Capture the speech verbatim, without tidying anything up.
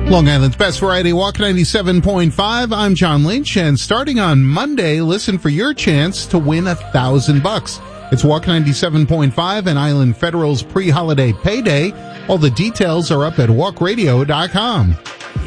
Long Island's Best Variety Walk ninety-seven point five. I'm John Lynch, and starting on Monday, listen for your chance to win a thousand bucks. It's Walk ninety-seven point five and Island Federal's pre-holiday payday. All the details are up at walk radio dot com.